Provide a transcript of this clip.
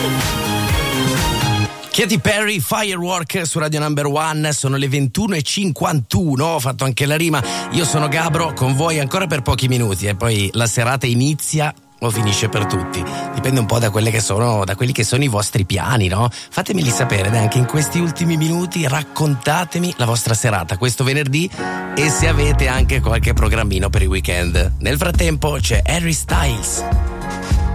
Katy Perry, Firework su Radio Number One. Sono le 21:51. Ho fatto anche la rima. Io sono Gabro, con voi ancora per pochi minuti e poi la serata inizia o finisce per tutti. Dipende un po' da quelli che sono i vostri piani, no? Fatemeli sapere, anche in questi ultimi minuti raccontatemi la vostra serata questo venerdì e se avete anche qualche programmino per il weekend. Nel frattempo c'è Harry Styles.